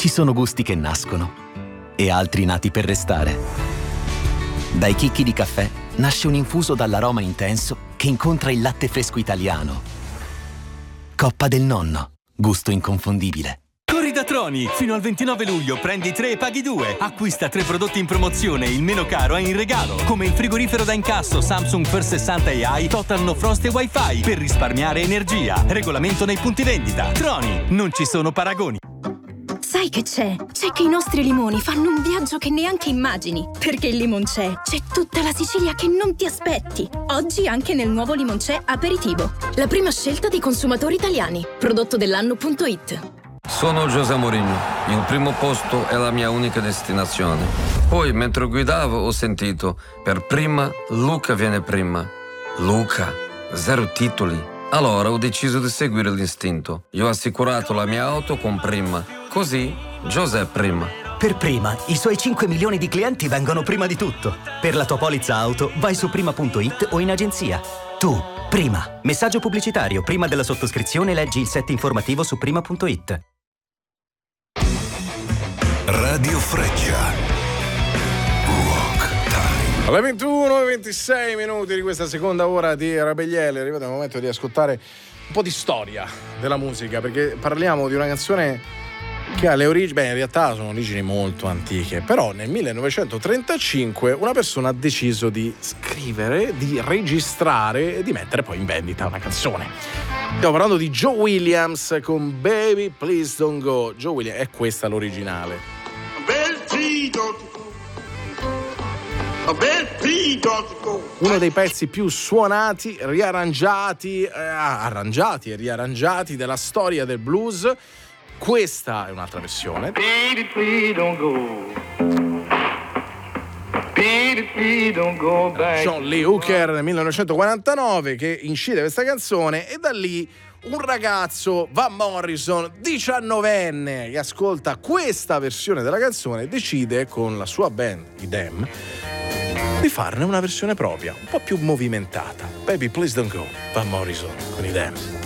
Ci sono gusti che nascono e altri nati per restare. Dai chicchi di caffè nasce un infuso dall'aroma intenso che incontra il latte fresco italiano. Coppa del Nonno, gusto inconfondibile. Corri da Troni! Fino al 29 luglio prendi 3 e paghi 2. Acquista 3 prodotti in promozione, il meno caro è in regalo. Come il frigorifero da incasso Samsung First 60 AI Total No Frost e Wi-Fi per risparmiare energia. Regolamento nei punti vendita. Troni, non ci sono paragoni. Sai che c'è? C'è che i nostri limoni fanno un viaggio che neanche immagini. Perché il Limoncello c'è tutta la Sicilia che non ti aspetti. Oggi anche nel nuovo Limoncello Aperitivo. La prima scelta dei consumatori italiani. Prodotto dell'anno.it. Sono José Mourinho. Il primo posto è la mia unica destinazione. Poi, mentre guidavo, ho sentito: per prima, Luca viene prima. Luca, 0 titoli. Allora ho deciso di seguire l'istinto. Io ho assicurato la mia auto con Prima. Così, José prima. Per Prima, i suoi 5 milioni di clienti vengono prima di tutto. Per la tua polizza auto, vai su prima.it o in agenzia. Tu, Prima. Messaggio pubblicitario. Prima della sottoscrizione leggi il set informativo su prima.it. Radio Freccia. Rock Time. Alle 21 e 26 minuti di questa seconda ora di Rabelliele è arrivato il momento di ascoltare un po' di storia della musica, perché parliamo di una canzone che ha le origini, in realtà sono origini molto antiche, però nel 1935 una persona ha deciso di scrivere, di registrare e di mettere poi in vendita una canzone. Stiamo parlando di Joe Williams con Baby Please Don't Go. Joe Williams, è questa l'originale. Uno dei pezzi più suonati, arrangiati e riarrangiati della storia del blues. Questa è un'altra versione. Baby, please don't go. Baby, please don't go back. John Lee Hooker nel 1949 che incide questa canzone, e da lì un ragazzo, Van Morrison, 19enne, che ascolta questa versione della canzone e decide con la sua band, i Them, di farne una versione propria, un po' più movimentata. Baby, please don't go, Van Morrison con i Them.